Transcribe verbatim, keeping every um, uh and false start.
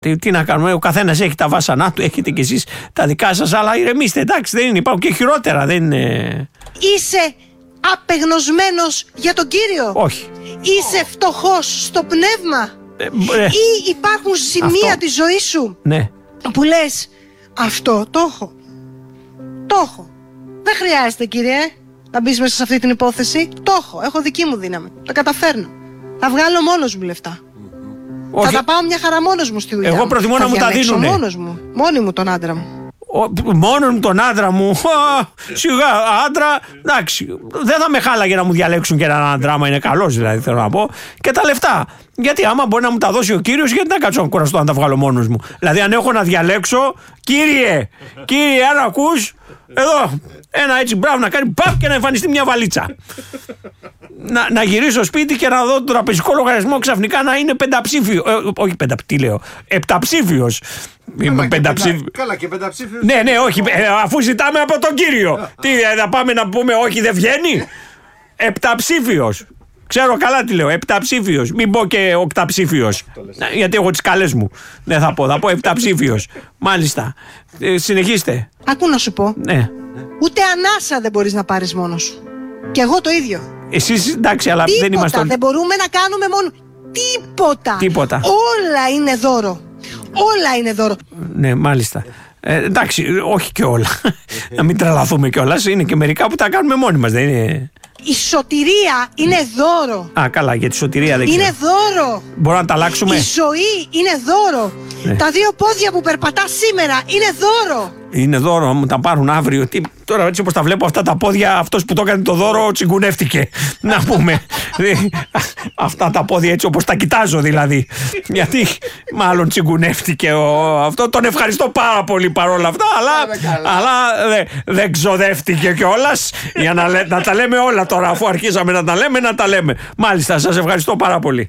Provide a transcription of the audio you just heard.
Τι, τι να κάνουμε, ο καθένας έχει τα βάσανά του, έχετε κι εσείς τα δικά σας, αλλά ηρεμήστε, εντάξει, δεν είναι, υπάρχουν και χειρότερα, δεν είναι. Είσαι απεγνωσμένος για τον Κύριο? Όχι. Είσαι φτωχός στο πνεύμα? Ε, ε, Ή υπάρχουν σημεία αυτό. της ζωής σου ναι. που λες, αυτό το έχω, το έχω, δεν χρειάζεται, Κύριε, να μπεις μέσα σε αυτή την υπόθεση, το έχω, έχω δική μου δύναμη, τα καταφέρνω, θα βγάλω μόνος μου λεφτά. Όχι. Θα τα πάω μια χαρά μόνος μου στη δουλειά. Εγώ προτιμώ να μου τα δίνουνε. Μόνος μου, μόνη μου τον άντρα μου. Μόνον μου τον άντρα μου. Σιγά, άντρα, εντάξει. Δεν θα με χάλαγε να μου διαλέξουν και έναν άντρα, άμα είναι καλός, δηλαδή θέλω να πω. Και τα λεφτά. Γιατί άμα μπορεί να μου τα δώσει ο Κύριος, γιατί να κάτσω να κουραστώ να τα βγάλω μόνος μου. Δηλαδή, αν έχω να διαλέξω, Κύριε, Κύριε, αν ακούς, εδώ, ένα έτσι μπράβο να κάνει παπ και να εμφανιστεί μια βαλίτσα. Να, να γυρίσω σπίτι και να δω τον τραπεζικό λογαριασμό ξαφνικά να είναι πενταψήφιο. Ε, όχι πεντα, τι λέω, επταψήφιος. Καλά, πενταψήφιο. Καλά και πενταψήφιο. Ναι, ναι, όχι, ε, αφού ζητάμε από τον Κύριο. Τι, ε, θα πάμε να πούμε όχι δεν βγαίνει. Επταψήφιος. Ξέρω καλά τι λέω, επταψήφιος. Μην πω και οκταψήφιος. Γιατί έχω τις καλές μου. Δεν θα πω, θα πω επταψήφιος. Μάλιστα. Ε, συνεχίστε. Ακού να σου πω. Ναι. Ούτε ανάσα δεν μπορείς να πάρεις μόνος σου. Και εγώ το ίδιο. Εσείς εντάξει, αλλά Τίποτα, δεν είμαστε όλοι. δεν μπορούμε να κάνουμε μόνο. Τίποτα. Τίποτα. Όλα είναι δώρο. Όλα είναι δώρο. Ναι, μάλιστα. Ε, εντάξει, όχι και όλα. Να μην τρελαθούμε κιόλας. Είναι και μερικά που τα κάνουμε μόνοι μας, δεν είναι. Η σωτηρία είναι δώρο. Α, καλά, για τη σωτηρία δεν ξέρω. Είναι δώρο. Μπορούμε να τα αλλάξουμε. Η ζωή είναι δώρο. Ναι. Τα δύο πόδια που περπατάς σήμερα είναι δώρο. Είναι δώρο, μου τα πάρουν αύριο. Τι, τώρα έτσι όπως τα βλέπω αυτά τα πόδια, αυτός που το έκανε το δώρο τσιγκουνεύτηκε. Να πούμε. Αυτά τα πόδια έτσι όπως τα κοιτάζω δηλαδή. Γιατί μάλλον τσιγκουνεύτηκε ο, αυτό. Τον ευχαριστώ πάρα πολύ παρόλα αυτά, αλλά, αλλά δε, δεν ξοδεύτηκε κιόλας. Για να, να τα λέμε όλα τώρα, αφού αρχίσαμε να τα λέμε, να τα λέμε. Μάλιστα, σας ευχαριστώ πάρα πολύ.